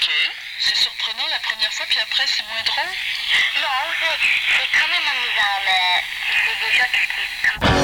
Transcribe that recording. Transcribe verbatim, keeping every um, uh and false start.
Ok, c'est surprenant la première fois, puis après c'est moins drôle. Non, c'est c'est quand même amusant, mais c'est déjà que c'est quand même...